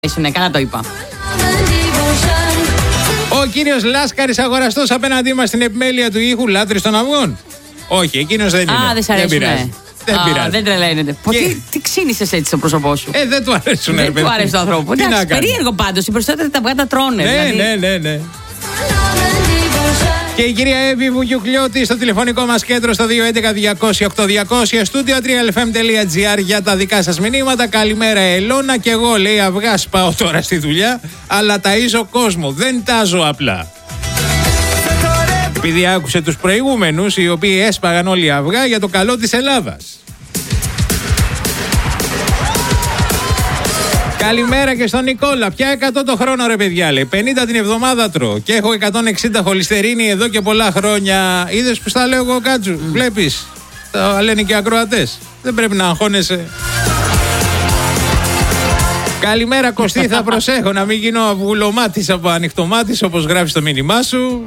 Ναι, καλά το είπα. Ο κύριος Λάσκαρης, αγοραστός απέναντί μας στην επιμέλεια του ήχου, λάτρης των αυγών. Όχι, εκείνος δεν είναι. Δεν σ' αρέσουνε. Δεν πειράζει. Δεν τρελαίνεται. Τι ξύνησες έτσι στο πρόσωπό σου. Δεν του αρέσουν. Δεν του αρέσει το ανθρώπου. Εντάξει, περίεργο πάντως. Οι περισσότεροι τα αυγά τα τρώνε. Ναι. Και η κυρία Εύη Βουγιουκλιώτη στο τηλεφωνικό μας κέντρο στο 211-200-8200, studio 3lfm.gr για τα δικά σας μηνύματα. Καλημέρα Ελώνα, και εγώ λέει αυγά σπάω τώρα στη δουλειά, αλλά ταΐζω κόσμο, δεν τάζω απλά. Επειδή άκουσε τους προηγούμενους, οι οποίοι έσπαγαν όλοι αυγά για το καλό της Ελλάδας. Καλημέρα και στον Νικόλα. Πια 100 το χρόνο ρε παιδιά, λέει. 50 την εβδομάδα τρώω και έχω 160 χολυστερίνη εδώ και πολλά χρόνια. Είδες που στα λέω εγώ, Κάτσου. Βλέπεις, τα λένε και ακροατές. Δεν πρέπει να αγχώνεσαι. Καλημέρα Κωστή, θα προσέχω να μην γίνω αυγουλομάτης από ανοιχτομάτης, όπως γράφεις το μήνυμά σου.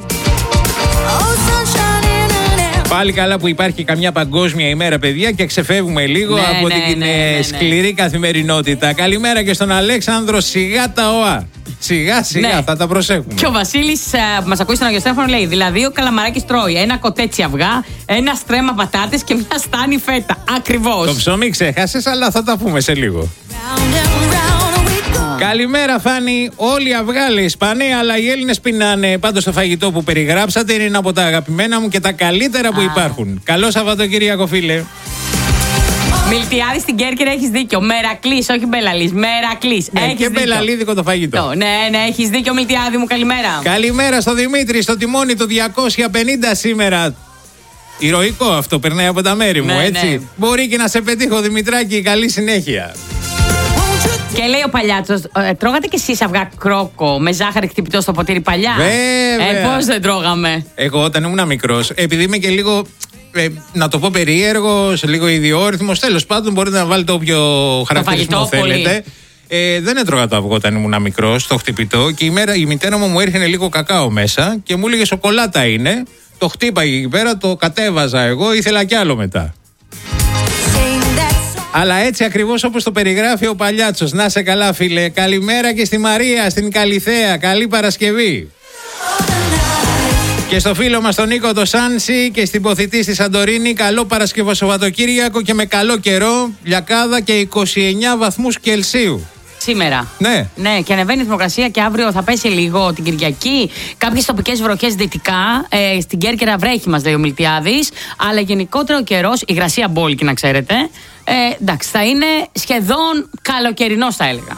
Πάλι καλά που υπάρχει καμιά παγκόσμια ημέρα, παιδιά, και ξεφεύγουμε λίγο από την σκληρή καθημερινότητα. Καλημέρα και στον Αλέξανδρο, σιγά τα ΟΑ. Σιγά, θα τα προσέχουμε. Και ο Βασίλης που μας ακούει στον Αγιο Στέφανο λέει: δηλαδή ο Καλαμαράκης τρώει ένα κοτέτσι αυγά, ένα στρέμμα πατάτες και μια στάνη φέτα. Ακριβώς. Το ψωμί ξέχασες, αλλά θα τα πούμε σε λίγο. Καλημέρα Φάνη, όλοι αυγά λέει σπάνε, αλλά οι Έλληνες πεινάνε. Πάντως το φαγητό που περιγράψατε είναι ένα από τα αγαπημένα μου και τα καλύτερα που υπάρχουν. Καλό Σαββατοκύριακο φίλε. Μιλτιάδη στην Κέρκυρα, έχεις δίκιο. Μερακλής, όχι Μπελαλής. Μερακλής. Ναι, και μπελαλίδικο το φαγητό. Ναι, έχεις δίκιο Μιλτιάδη μου, καλημέρα. Καλημέρα στο Δημήτρη, στο τιμόνι του 250 σήμερα. Ηρωικό αυτό, περνάει από τα μέρη μου, έτσι. Ναι. Μπορεί και να σε πετύχω Δημητράκη, καλή συνέχεια. Και λέει ο Παλιάτσος, τρώγατε κι εσείς αυγά κρόκο με ζάχαρη χτυπητό στο ποτήρι παλιά? Βέβαια. Πώς δεν τρώγαμε. Εγώ όταν ήμουν μικρός, επειδή είμαι και λίγο, να το πω περίεργος, λίγο ιδιόρυθμος, τέλος πάντων μπορείτε να βάλετε όποιο χαρακτηρισμό θέλετε. Δεν έτρωγα το αυγό όταν ήμουν μικρός, το χτυπητό, και η μητέρα μου έρχεται λίγο κακάο μέσα και μου έλεγε σοκολάτα είναι. Το χτύπαγε εκεί πέρα, το κατέβαζα εγώ, ήθελα κι άλλο μετά. Αλλά έτσι ακριβώς όπως το περιγράφει ο Παλιάτσος. Να σε καλά φίλε. Καλημέρα και στη Μαρία, στην Καλιθέα. Καλή Παρασκευή. Και στο φίλο μας τον Νίκο το Σάνσι και στην Ποθητή στη Σαντορίνη. Καλό Παρασκευό Σαββατοκύριακο και με καλό καιρό. Λιακάδα και 29 βαθμούς Κελσίου. Σήμερα. Ναι, και ανεβαίνει η θερμοκρασία και αύριο θα πέσει λίγο την Κυριακή. Κάποιες τοπικές βροχές δυτικά. Στην Κέρκυρα βρέχει, μας λέει ο Μιλτιάδης. Αλλά γενικότερα ο καιρός, υγρασία μπόλικη να ξέρετε. Εντάξει, θα είναι σχεδόν καλοκαιρινός, θα έλεγα.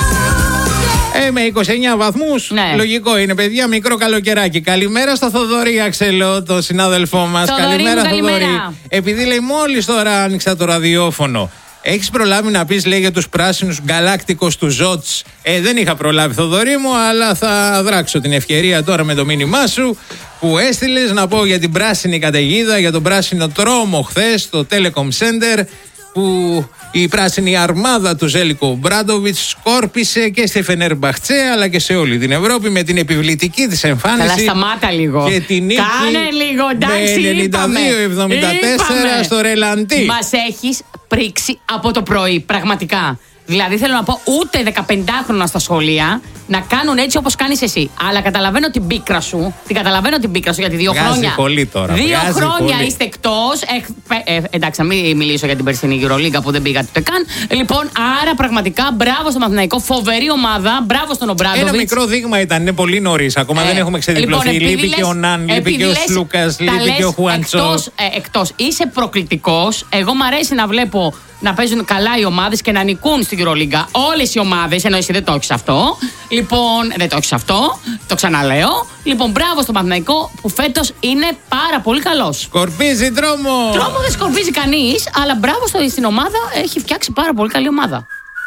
Με 29 βαθμούς, ναι. Λογικό είναι, παιδιά, μικρό καλοκαιράκι. Καλημέρα στο Θοδωρή Αξελό, το συνάδελφό μας. Καλημέρα, Θοδωρή. Επειδή λέει μόλις τώρα άνοιξα το ραδιόφωνο. Έχεις προλάβει να πεις, λέει, για τους πράσινους γκαλάκτικος του Ζότς? Δεν είχα προλάβει, Θοδωρή μου, αλλά θα δράξω την ευκαιρία τώρα με το μήνυμά σου που έστειλες να πω για την πράσινη καταιγίδα, για τον πράσινο τρόμο χθες στο Telecom Center, που η πράσινη αρμάδα του Ζέλικο Μπράντοβιτς σκόρπισε και στη Φενέρμπαχτσε αλλά και σε όλη την Ευρώπη με την επιβλητική της εμφάνιση. Καλά, σταμάτα λίγο. Και την νίκη κάνε λίγο, εντάξει, με 92-74 στο Ρελαντί. Μας έχεις πρίξει από το πρωί, πραγματικά. Δηλαδή θέλω να πω, ούτε 15χρονα στα σχολεία να κάνουν έτσι όπως κάνεις εσύ. Αλλά καταλαβαίνω την πίκρα σου. Γιατί 2 χρόνια. Πολύ τώρα. 2 χρόνια πολύ. Είστε εκτός. Εντάξει, να μην μιλήσω για την περσινή Euroliga που δεν πήγατε ούτε καν. Λοιπόν, άρα πραγματικά μπράβο στο Παναθηναϊκό. Φοβερή ομάδα. Μπράβο στον Ομπράντοβιτς. Ένα μικρό δείγμα ήταν. Είναι πολύ νωρίς. Ακόμα δεν έχουμε ξεδιπλωθεί. Λοιπόν, λείπει και ο Ναν, λείπει και ο Σλούκας, λείπει και ο Χουαντσό. Εκτός. Είσαι προκλητικός. Εγώ μου αρέσει να βλέπω να παίζουν καλά οι ομάδες και να νικούν στην Euroliga όλες οι ομάδες, ενώ εσύ δεν το έχεις αυτό. Λοιπόν, δεν το έχεις αυτό, το ξαναλέω. Λοιπόν, μπράβο στον Παναθηναϊκό που φέτος είναι πάρα πολύ καλός. Σκορπίζει δρόμο! Δρόμο δεν σκορπίζει κανείς, αλλά μπράβο στην ομάδα, έχει φτιάξει πάρα πολύ καλή ομάδα.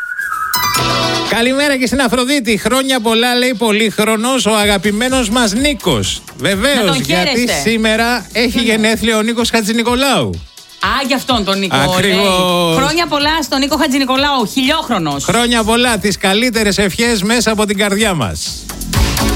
Καλημέρα και στην Αφροδίτη. Χρόνια πολλά, λέει, πολύχρονος ο αγαπημένος μας Νίκος. Βεβαίως, γιατί σήμερα έχει γενέθλια ο Νίκος Χατζηνικολάου. Γι' αυτόν τον Νίκο. Ακριβώς. Χρόνια πολλά στον Νίκο Χατζηνικολάου, χιλιόχρονος. Χρόνια πολλά, τις καλύτερες ευχές μέσα από την καρδιά μας.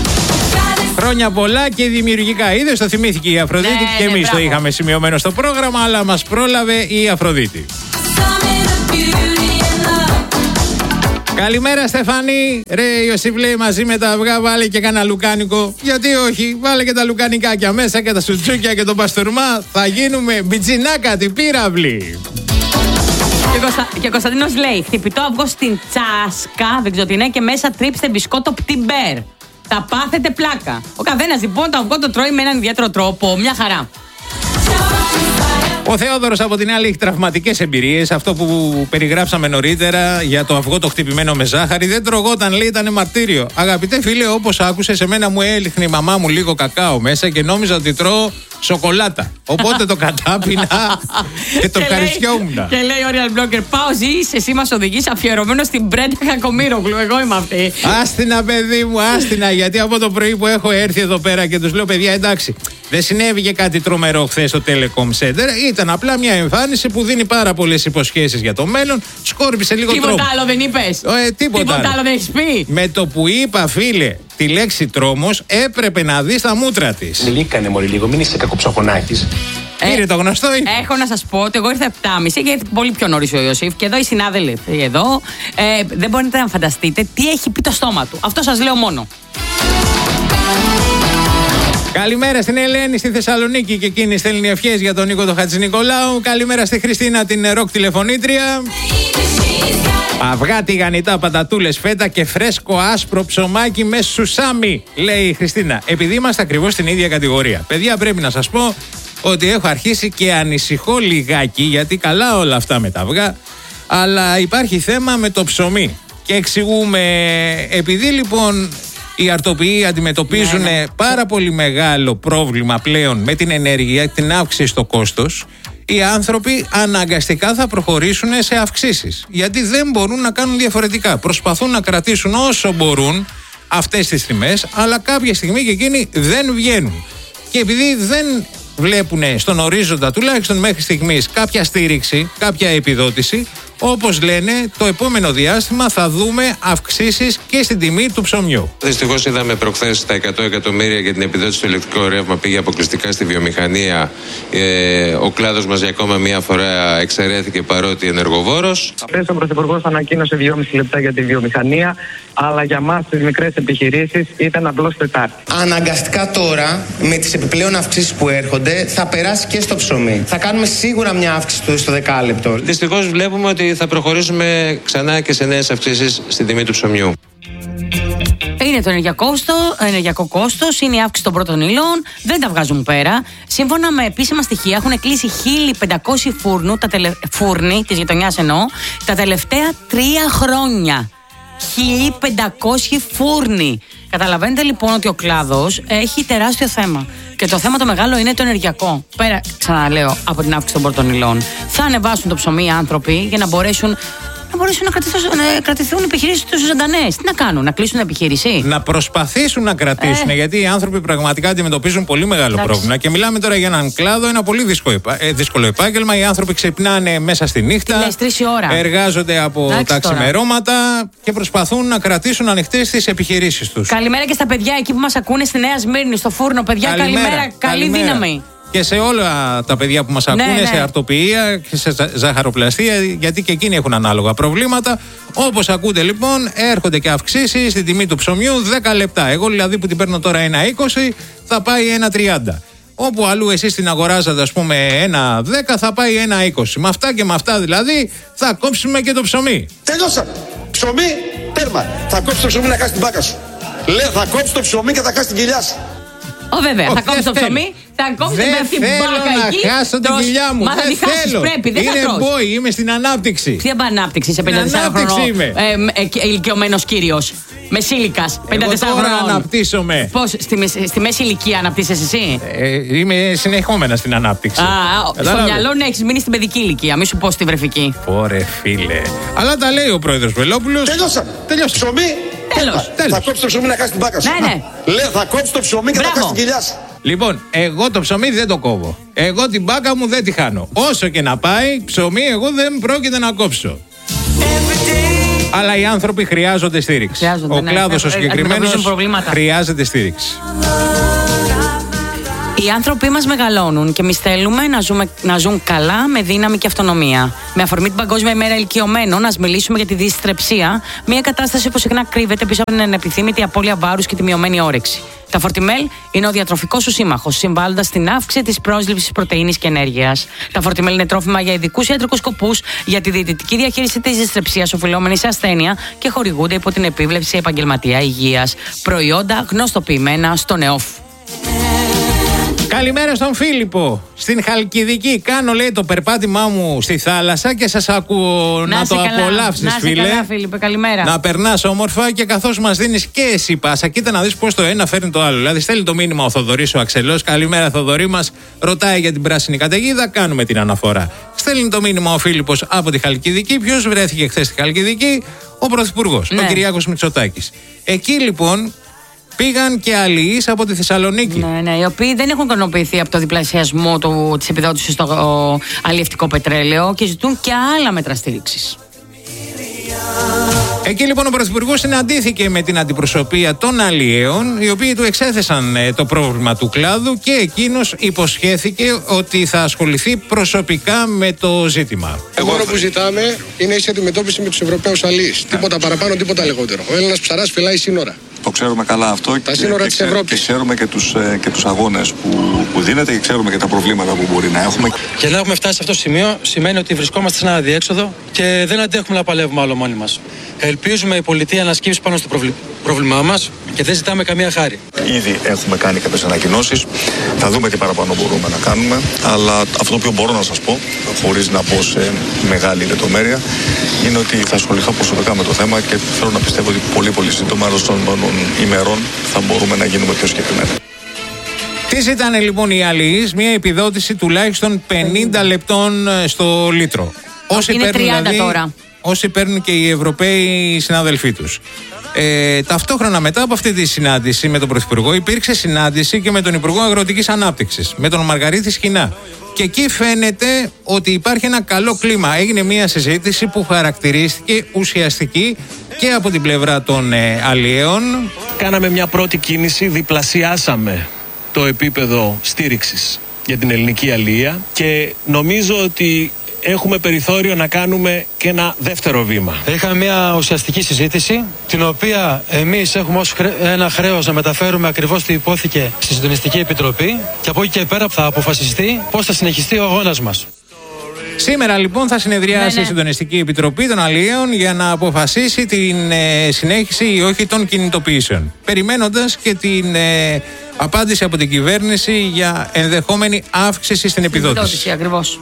Χρόνια πολλά και δημιουργικά. Είδες, το θυμήθηκε η Αφροδίτη, και εμείς το είχαμε σημειωμένο στο πρόγραμμα, αλλά μας πρόλαβε η Αφροδίτη. Καλημέρα Στεφανή. Ρε Ιωσήφ λέει μαζί με τα αυγά βάλε και κανένα λουκάνικο. Γιατί όχι, βάλε και τα λουκανικάκια μέσα και τα σουτσούκια και τον παστούρμα. Θα γίνουμε μπιτζινάκατοι πύραυλοι. Και ο Κωνσταντίνος λέει: χτυπητό αυγό στην τσάσκα, δεν ξέρω τι είναι, και μέσα τρίψτε μπισκότο πτυμπέρ. Θα πάθετε πλάκα. Ο καθένας λοιπόν το αυγό το τρώει με έναν ιδιαίτερο τρόπο. Μια χαρά. Ο Θεόδωρος από την άλλη έχει τραυματικές εμπειρίες. Αυτό που περιγράψαμε νωρίτερα για το αυγό το χτυπημένο με ζάχαρη δεν τρογόταν, λέει, ήταν μαρτύριο. Αγαπητέ φίλε, όπως άκουσες, εμένα μου έλειχνε η μαμά μου λίγο κακάο μέσα και νόμιζα ότι τρώω σοκολάτα. Οπότε το κατάπινα και το ευχαριστιόμουν. Και λέει ο Real Blogger: πάω ζεις, εσύ μας οδηγείς, αφιερωμένο στην Μπρέντα Κακομοίρογλου. Εγώ είμαι αυτή. Άστινα, παιδί μου, άστινα. Γιατί από το πρωί που έχω έρθει εδώ πέρα και τους λέω: παιδιά, εντάξει, δεν συνέβη και κάτι τρομερό χθες στο Telecom Center. Ήταν απλά μια εμφάνιση που δίνει πάρα πολλές υποσχέσεις για το μέλλον. Σκόρπισε λίγο τρόπο. Τίποτα άλλο δεν είπες? Τίποτα άλλο δεν έχεις πει? Με το που είπα, φίλε, τη λέξη τρόμος, έπρεπε να δεις τα μούτρα της. Λίκανε μωρή λίγο, μην είσαι κακοψοφωνάκης. Πήρε το γνωστό. Έχω να σας πω ότι εγώ ήρθα 7.30 και ήρθε πολύ πιο νωρίς ο Ιωσήφ. Και εδώ οι συνάδελφοι εδώ δεν μπορείτε να φανταστείτε τι έχει πει το στόμα του. Αυτό σας λέω μόνο. Καλημέρα στην Ελένη στη Θεσσαλονίκη και εκείνη στέλνει ευχές για τον Νίκο τον Χατζηνικολάου. Καλημέρα στη Χριστίνα την ροκ τηλεφωνήτρια. Αυγά τηγανιτά, πατατούλες, φέτα και φρέσκο άσπρο ψωμάκι με σουσάμι, λέει η Χριστίνα. Επειδή είμαστε ακριβώς στην ίδια κατηγορία. Παιδιά, πρέπει να σας πω ότι έχω αρχίσει και ανησυχώ λιγάκι, γιατί καλά όλα αυτά με τα αυγά, αλλά υπάρχει θέμα με το ψωμί. Και εξηγούμε, επειδή λοιπόν οι αρτοποιοί αντιμετωπίζουν πάρα πολύ μεγάλο πρόβλημα πλέον με την ενέργεια, την αύξηση στο κόστος, οι άνθρωποι αναγκαστικά θα προχωρήσουν σε αυξήσεις. Γιατί δεν μπορούν να κάνουν διαφορετικά. Προσπαθούν να κρατήσουν όσο μπορούν αυτές τις τιμές, αλλά κάποια στιγμή και εκείνοι δεν βγαίνουν. Και επειδή δεν βλέπουν στον ορίζοντα, τουλάχιστον μέχρι στιγμής, κάποια στήριξη, κάποια επιδότηση, όπως λένε, το επόμενο διάστημα θα δούμε αυξήσεις και στην τιμή του ψωμιού. Δυστυχώς είδαμε προχθές τα 100 εκατομμύρια για την επιδότηση του ηλεκτρικού ρεύμα πήγε αποκλειστικά στη βιομηχανία. Ο κλάδος μας για ακόμα μία φορά εξαιρέθηκε παρότι ενεργοβόρος. Χθες ο Πρωθυπουργός ανακοίνωσε 2,5 λεπτά για τη βιομηχανία, αλλά για μας τις μικρές επιχειρήσεις ήταν απλώς Τετάρτη. Αναγκαστικά τώρα, με τις επιπλέον αυξήσεις που έρχονται, θα περάσει και στο ψωμί. Θα κάνουμε σίγουρα μια αύξηση στο δεκάλεπτο. Δυστυχώς βλέπουμε ότι θα προχωρήσουμε ξανά και σε νέες αυξήσεις στην τιμή του ψωμιού. Είναι το ενεργειακό κόστος, είναι η αύξηση των πρώτων ύλων, δεν τα βγάζουν πέρα. Σύμφωνα με επίσημα στοιχεία, έχουν κλείσει 1.500 φούρνοι της γειτονιάς εννοώ, τα τελευταία 3 χρόνια. 1.500 φούρνοι. Καταλαβαίνετε λοιπόν ότι ο κλάδος έχει τεράστιο θέμα. Και το θέμα το μεγάλο είναι το ενεργειακό. Πέρα, ξαναλέω, από την αύξηση των πρώτων υλών. Θα ανεβάσουν το ψωμί οι άνθρωποι για να μπορέσουν να κρατηθούν οι επιχειρήσεις τους ζωντανές. Τι να κάνουν, να κλείσουν επιχείρηση? Να προσπαθήσουν να κρατήσουν, γιατί οι άνθρωποι πραγματικά αντιμετωπίζουν πολύ μεγάλο πρόβλημα. Και μιλάμε τώρα για έναν κλάδο, ένα πολύ δύσκολο επάγγελμα. Οι άνθρωποι ξυπνάνε μέσα στη νύχτα, 3 ώρα. Εργάζονται από τα ξημερώματα και προσπαθούν να κρατήσουν ανοιχτές τις επιχειρήσεις τους. Καλημέρα και στα παιδιά εκεί που μας ακούνε στη Νέα Σμύρνη, στο φούρνο. Παιδιά, καλημέρα. Καλή δύναμη. Και σε όλα τα παιδιά που μας ακούνε, σε αρτοποιία και σε ζαχαροπλαστεία, γιατί και εκείνοι έχουν ανάλογα προβλήματα. Όπως ακούτε λοιπόν, έρχονται και αυξήσεις στην τιμή του ψωμιού 10 λεπτά. Εγώ δηλαδή που την παίρνω τώρα 1,20 θα πάει 1,30. Όπου αλλού εσείς την αγοράζατε ας πούμε 1,10 θα πάει 1,20. Με αυτά και με αυτά δηλαδή θα κόψουμε και το ψωμί. Τελειώσαμε. Ψωμί, τέρμα. Θα κόψεις το ψωμί να χάσεις την μπάκα σου. Λέω θα κόψεις το ψωμί και θα χάσεις την κοιλιά σου. Βέβαια, θα κόψεις το ψωμί, θα κόψεις την μπάκα εκεί. Δεν θέλω να χάσω την κοιλιά μου. Μα θα τη χάσεις, πρέπει, δεν θα τρως. Είναι boy, είμαι στην ανάπτυξη. Ποια ανάπτυξη σε 54 χρονών ηλικιωμένος κύριος. Μεσήλικας, 54 χρονών. χρονών. Τώρα αναπτύσσομαι. Πώς, στη μέση ηλικία αναπτύσσεσαι εσύ? Είμαι συνεχόμενα στην ανάπτυξη. Στο μυαλό να έχεις μείνει στην παιδική ηλικία, μη σου πω στη βρεφική. Ωρε φίλε. Αλλά τα λέει ο πρόεδρος Βελόπουλος. Τελειώσαμε. Ψωμί. Τέλος. Θα κόψεις το ψωμί να χάσεις την μπάκα σου. Ναι. Λέω θα κόψεις το ψωμί και θα χάσεις την κοιλιά σου. Λοιπόν, εγώ το ψωμί δεν το κόβω. Εγώ την μπάκα μου δεν τη χάνω. Όσο και να πάει, ψωμί εγώ δεν πρόκειται να κόψω. Αλλά οι άνθρωποι χρειάζονται στήριξη. Ο κλάδος ο συγκεκριμένος χρειάζεται στήριξη. Οι άνθρωποι μας μεγαλώνουν και εμείς θέλουμε να ζουν καλά, με δύναμη και αυτονομία. Με αφορμή την Παγκόσμια ημέρα ηλικιωμένων, ας μιλήσουμε για τη δυσθρεψία, μια κατάσταση που συχνά κρύβεται πίσω από την ανεπιθύμητη απώλεια βάρους και τη μειωμένη όρεξη. Τα Fortimel είναι ο διατροφικός σου σύμμαχος, συμβάλλοντας στην αύξηση της πρόσληψης πρωτεΐνης και ενέργειας. Τα Fortimel είναι τρόφιμα για ειδικούς ιατρικούς σκοπούς, για τη διαιτητική διαχείριση της δυσθρεψίας οφειλόμενης σε ασθένεια και χορηγούνται υπό την επίβλεψη επαγγελματία υγείας. Προϊόντα γνωστοποιημένα στο ΝΕΟΦ. Καλημέρα στον Φίλιππο. Στην Χαλκιδική κάνω, λέει, το περπάτημά μου στη θάλασσα και σας ακούω να το απολαύσεις, φίλε. Καλά, Φίλιππε, καλημέρα. Να περνάς όμορφα και καθώς μας δίνεις και εσύ πάσα, κοίτα να δεις πώς το ένα φέρνει το άλλο. Δηλαδή, στέλνει το μήνυμα ο Θοδωρής ο Αξελός. Καλημέρα, Θοδωρή μας. Ρωτάει για την πράσινη καταιγίδα. Κάνουμε την αναφορά. Στέλνει το μήνυμα ο Φίλιππος από τη Χαλκιδική. Ποιος βρέθηκε χθες στη Χαλκιδική? Ο Πρωθυπουργός, ο Κυριάκος Μητσοτάκης. Εκεί λοιπόν. Πήγαν και αλληλείς από τη Θεσσαλονίκη. Ναι, οι οποίοι δεν έχουν ικανοποιηθεί από το διπλασιασμό της επιδότησης στο αλλιευτικό πετρέλαιο και ζητούν και άλλα μέτρα στήριξης. Εκεί λοιπόν ο Πρωθυπουργός συναντήθηκε με την αντιπροσωπεία των αλλιέων, οι οποίοι του εξέθεσαν το πρόβλημα του κλάδου και εκείνος υποσχέθηκε ότι θα ασχοληθεί προσωπικά με το ζήτημα. Το μόνο που ζητάμε είναι ίση αντιμετώπιση με τους Ευρωπαίους αλλιείς. Τίποτα παραπάνω, τίποτα λιγότερο. Ο Έλληνας ψαράς φυλάει σύνορα. Το ξέρουμε καλά αυτό. Τα σύνορα της Ευρώπης. Και ξέρουμε και τους αγώνες που δίνεται και ξέρουμε και τα προβλήματα που μπορεί να έχουμε. Και να έχουμε φτάσει σε αυτό το σημείο σημαίνει ότι βρισκόμαστε σε ένα αδιέξοδο και δεν αντέχουμε να παλεύουμε άλλο μόνοι μας. Ελπίζουμε η πολιτεία να σκύψει πάνω στο πρόβλημά μας και δεν ζητάμε καμία χάρη. Ήδη έχουμε κάνει κάποιες ανακοινώσεις. Θα δούμε τι παραπάνω μπορούμε να κάνουμε. Αλλά αυτό το οποίο μπορώ να σας πω, χωρίς να πω σε μεγάλη λεπτομέρεια, είναι ότι θα ασχοληθώ προσωπικά με το θέμα και θέλω να πιστεύω ότι πολύ σύντομα, άλλως των ημερών, θα μπορούμε να γίνουμε πιο συγκεκριμένοι. Τι ζητάνε λοιπόν οι αλληλείς? Μια επιδότηση τουλάχιστον 50 λεπτών στο λίτρο. Είναι 30 δηλαδή, τώρα. Όσοι παίρνουν και οι Ευρωπαίοι συνάδελφοί τους. Ταυτόχρονα μετά από αυτή τη συνάντηση με τον Πρωθυπουργό υπήρξε συνάντηση και με τον Υπουργό Αγροτικής Ανάπτυξης, με τον Μαργαρίτη Σχοινά. Και εκεί φαίνεται ότι υπάρχει ένα καλό κλίμα. Έγινε μια συζήτηση που χαρακτηρίστηκε ουσιαστική και από την πλευρά των αλλιέων. Κάναμε μια πρώτη κίνηση, διπλασιάσαμε το επίπεδο στήριξης για την ελληνική αλληλεία και νομίζω ότι έχουμε περιθώριο να κάνουμε και ένα δεύτερο βήμα. Είχαμε μια ουσιαστική συζήτηση, την οποία εμείς έχουμε ως ένα χρέος να μεταφέρουμε ακριβώς τι υπόθηκε στη Συντονιστική Επιτροπή και από εκεί και πέρα θα αποφασιστεί πώς θα συνεχιστεί ο αγώνας μας. Σήμερα λοιπόν θα συνεδριάσει η Συντονιστική Επιτροπή των Αλλιέων για να αποφασίσει την συνέχιση ή όχι των κινητοποιήσεων. Περιμένοντας και την απάντηση από την κυβέρνηση για ενδεχόμενη αύξηση στην επιδότηση. Ακριβώς.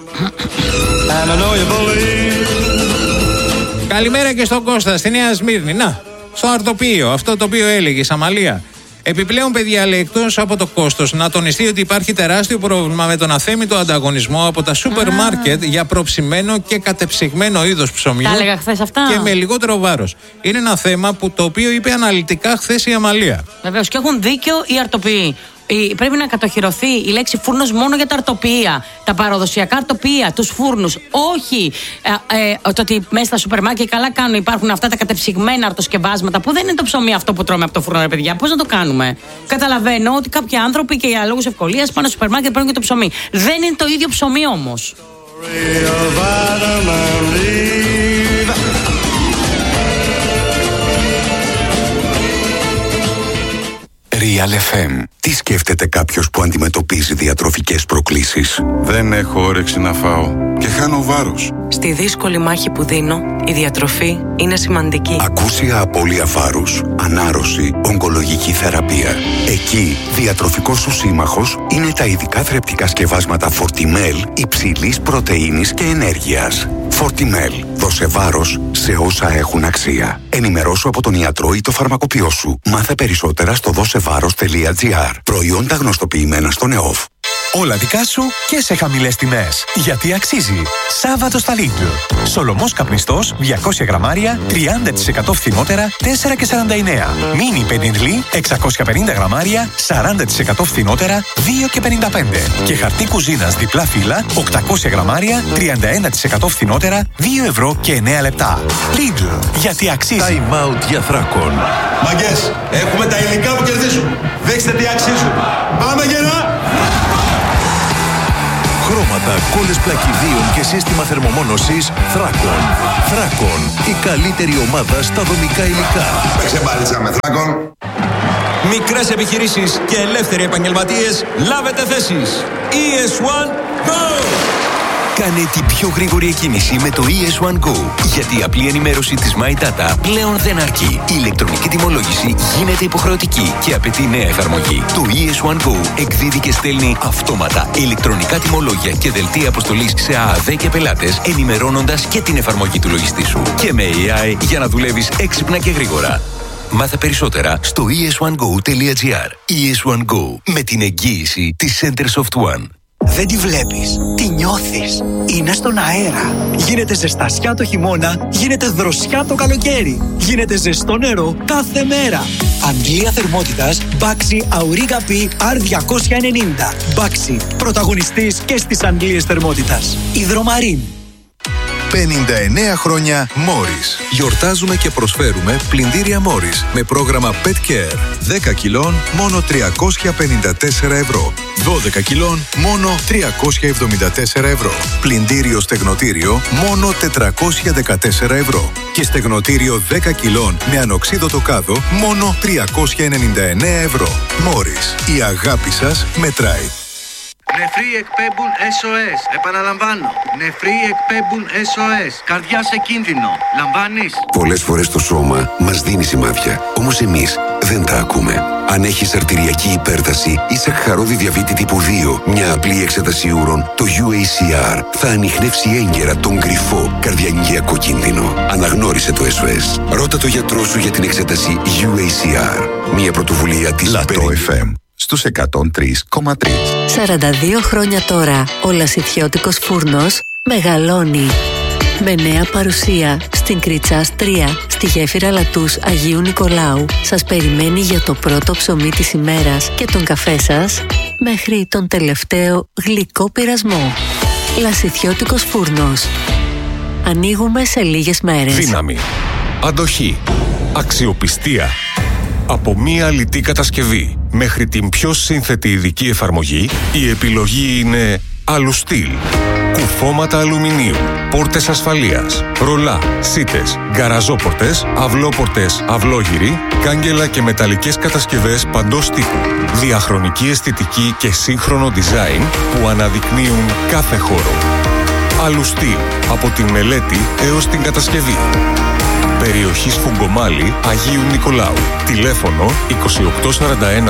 Καλημέρα και στον Κώστα στη Νέα Σμύρνη. Να, στο αρτοπείο, αυτό το οποίο έλεγε, Σαμαλία. Επιπλέον, παιδιά, λέει, εκτός από το κόστος, να τονιστεί ότι υπάρχει τεράστιο πρόβλημα με τον αθέμητο ανταγωνισμό από τα σούπερ μάρκετ για προψημένο και κατεψυγμένο είδος ψωμιού. Τα έλεγα χθες αυτά. Και με λιγότερο βάρος. Είναι ένα θέμα που το οποίο είπε αναλυτικά χθες η Αμαλία. Βεβαίως, και έχουν δίκιο οι αρτοποιοί. Πρέπει να κατοχυρωθεί η λέξη φούρνος μόνο για τα αρτοποιεία, τα παραδοσιακά αρτοποιεία, τους φούρνους. Όχι το ότι μέσα στα σούπερ μάρκετ καλά κάνουν, υπάρχουν αυτά τα κατεψυγμένα αρτοσκευάσματα που δεν είναι το ψωμί αυτό που τρώμε από το φούρνο, ρε παιδιά. Πώς να το κάνουμε? Καταλαβαίνω ότι κάποιοι άνθρωποι και για λόγους ευκολίας πάνε στο σούπερ μάρκετ παίρνουν και το ψωμί. Δεν είναι το ίδιο ψωμί όμως. Real FM. Τι σκέφτεται κάποιος που αντιμετωπίζει διατροφικές προκλήσεις? Δεν έχω όρεξη να φάω και χάνω βάρος. Στη δύσκολη μάχη που δίνω, η διατροφή είναι σημαντική. Ακούσια απώλεια βάρους, ανάρρωση, ογκολογική θεραπεία. Εκεί, διατροφικός σου σύμμαχος είναι τα ειδικά θρεπτικά σκευάσματα Fortimel υψηλής πρωτεΐνης και ενέργειας. Fortimel. Δώσε βάρος σε όσα έχουν αξία. Ενημερώσου από τον ιατρό ή το φαρμακοποιό σου. Μάθε περισσότερα στο δώσεβάρος.gr. Προϊόντα γνωστοποιημένα στο ΝΕΟΦ. Όλα δικά σου και σε χαμηλές τιμές. Γιατί αξίζει. Σάββατο στα Lidl. Σολομός καπνιστός 200 γραμμάρια 30% φθηνότερα 4,49. Μίνι πενιρλί 650 γραμμάρια 40% φθηνότερα 2,55. Και χαρτί κουζίνας διπλά φύλλα 800 γραμμάρια 31% φθηνότερα 2,09 €. Lidl. Γιατί αξίζει. Time out για Θράκων. Μαγκές, έχουμε τα υλικά που κερδίζουν. Δείξτε τι αξίζουν. Πάμε γερά! κόλλες πλακιδίων και σύστημα θερμομόνωσης Thracon. Thracon, η καλύτερη ομάδα στα δομικά υλικά. Παίξε μπάλιτσα με Thracon. Μικρές επιχειρήσεις και ελεύθεροι επαγγελματίες, λάβετε θέσεις. ES1 Go! Κάνε την πιο γρήγορη εκκίνηση με το ES1 Go. Γιατί η απλή ενημέρωση της My Data πλέον δεν αρκεί. Η ηλεκτρονική τιμολόγηση γίνεται υποχρεωτική και απαιτεί νέα εφαρμογή. Το ES1 Go εκδίδει και στέλνει αυτόματα ηλεκτρονικά τιμολόγια και δελτία αποστολής σε ΑΑΔ και πελάτες, ενημερώνοντας και την εφαρμογή του λογιστή σου. Και με AI για να δουλεύεις έξυπνα και γρήγορα. Μάθε περισσότερα στο es1go.gr. ES1 Go, με την εγγύηση της Centersoft One. Δεν τη βλέπεις, τη νιώθεις. Είναι στον αέρα. Γίνεται ζεστασιά το χειμώνα, γίνεται δροσιά το καλοκαίρι. Γίνεται ζεστό νερό κάθε μέρα. Αντλία θερμότητας Baxi Auriga P R290. Baxi, πρωταγωνιστής και στις αντλίες θερμότητας. Υδρομαρίν. 59 χρόνια Morris. Γιορτάζουμε και προσφέρουμε πλυντήρια Morris με πρόγραμμα Pet Care. 10 κιλών μόνο 354 ευρώ. 12 κιλών μόνο 374 ευρώ. Πλυντήριο στεγνοτήριο μόνο 414 ευρώ. Και στεγνοτήριο 10 κιλών με ανοξίδωτο κάδο μόνο 399 ευρώ. Morris. Η αγάπη σας μετράει. Νεφροί εκπέμπουν SOS. Επαναλαμβάνω. Νεφροί εκπέμπουν SOS. Καρδιά σε κίνδυνο. Λαμβάνεις? Πολλές φορές το σώμα μας δίνει σημάδια. Όμως εμείς δεν τα ακούμε. Αν έχεις αρτηριακή υπέρταση ή σακχαρώδη διαβήτη τύπου 2, μια απλή εξέταση ούρων, το UACR θα ανιχνεύσει έγκαιρα τον κρυφό καρδιαγγειακό κίνδυνο. Αναγνώρισε το SOS. Ρώτα το γιατρό σου για την εξέταση UACR. Μια πρωτοβουλία της Λατό FM. Στους 103,3. 42 χρόνια τώρα, ο Λασιθιώτικος Φούρνος μεγαλώνει. Με νέα παρουσία στην Κριτσάς 3, στη γέφυρα Λατούς Αγίου Νικολάου, σας περιμένει για το πρώτο ψωμί της ημέρας και τον καφέ σας μέχρι τον τελευταίο γλυκό πειρασμό. Λασιθιώτικος Φούρνος. Ανοίγουμε σε λίγες μέρες. Δύναμη, αντοχή, αξιοπιστία. Από μία λιτή κατασκευή μέχρι την πιο σύνθετη ειδική εφαρμογή, η επιλογή είναι Αλουστήλ. Κουφώματα αλουμινίου, πόρτες ασφαλείας, ρολά, σίτες, γκαραζόπορτες, αυλόπορτες, αυλόγυροι, κάγκελα και μεταλλικές κατασκευές παντός τύπου. Διαχρονική αισθητική και σύγχρονο design που αναδεικνύουν κάθε χώρο. Αλουστήλ, από τη μελέτη έως την κατασκευή. Περιοχή Σφουγγομάλη, Αγίου Νικολάου. Τηλέφωνο 28410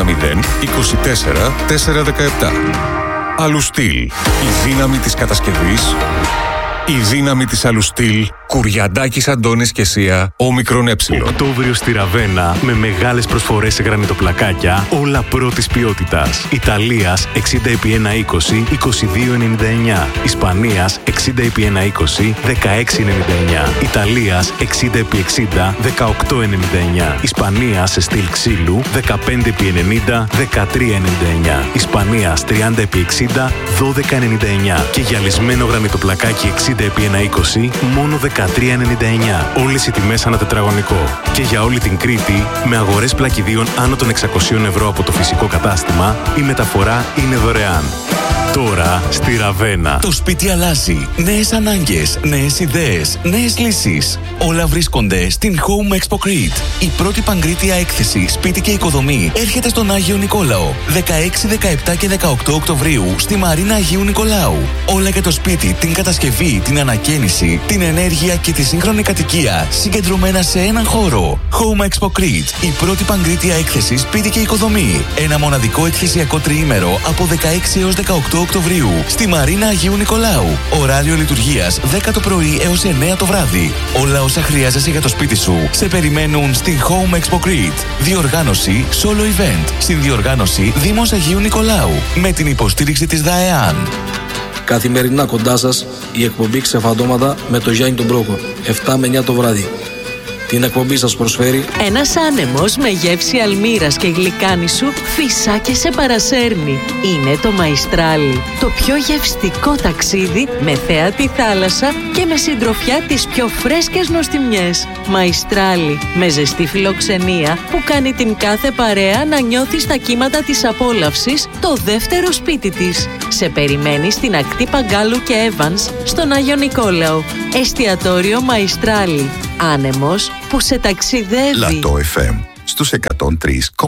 24 417. Αλουστήλ. Η δύναμη της κατασκευής. Η δύναμη της Αλουστήλ. Κουριαντάκης Αντώνης και Σία, όμικρον ε. Οκτώβριο στη Ραβένα με μεγάλες προσφορές σε γρανιτοπλακάκια, όλα πρώτης ποιότητας. Ιταλίας 60x120, 22,99. Ισπανίας 60x120, 16,99. Ιταλίας 60x60, 18,99. Ισπανίας σε στυλ ξύλου 15x90, 13,99. Ισπανίας 30x60, 12,99. Και γυαλισμένο γρανιτοπλακάκι 60x120, μόνο 13,99. Όλες οι τιμές ανά τετραγωνικό. Και για όλη την Κρήτη, με αγορές πλακιδίων άνω των 600 ευρώ από το φυσικό κατάστημα, η μεταφορά είναι δωρεάν. Τώρα στη Ραβένα. Το σπίτι αλλάζει. Νέες ανάγκες, νέες ιδέες, νέες λύσεις. Όλα βρίσκονται στην Home Expo Crete. Η πρώτη παγκρίτια έκθεση σπίτι και οικοδομή έρχεται στον Άγιο Νικόλαο. 16, 17 και 18 Οκτωβρίου στη Μαρίνα Αγίου Νικολάου. Όλα για το σπίτι, την κατασκευή, την ανακαίνιση, την ενέργεια και τη σύγχρονη κατοικία συγκεντρωμένα σε έναν χώρο. Home Expo Crete. Η πρώτη παγκρίτια έκθεση σπίτι και οικοδομή. Ένα μοναδικό εκθεσιακό τριήμερο από 16 έως 18 Οκτωβρίου στη Μαρίνα Αγίου Νικολάου. Ωράριο λειτουργίας 10 το πρωί έως 9 το βράδυ. Όλα όσα χρειάζεσαι για το σπίτι σου σε περιμένουν στη Home Expo Crete. Διοργάνωση Solo Event. Συνδιοργάνωση Δήμος Αγίου Νικολάου. Με την υποστήριξη της ΔΑΕΑΝ. Καθημερινά κοντά σας η εκπομπή Ξεφαντώματα με τον Γιάννη τον Μπρόκο. 7 με 9 το βράδυ. την εκπομπή σας προσφέρει ένας άνεμος με γεύση αλμύρας και γλυκάνισου φυσά και σε παρασέρνει. Είναι το Μαϊστράλι. Το πιο γευστικό ταξίδι με θέα τη θάλασσα και με συντροφιά τις πιο φρέσκες νοστιμιές. Μαϊστράλι. Με ζεστή φιλοξενία που κάνει την κάθε παρέα να νιώθει στα κύματα της απόλαυσης το δεύτερο σπίτι της. Σε περιμένει στην ακτή Παγκάλου και Evans στον Άγιο Νικόλαο. Εστιατόριο Μαϊστράλι. Άνεμος που σε ταξιδεύει. Λατό FM στους 103.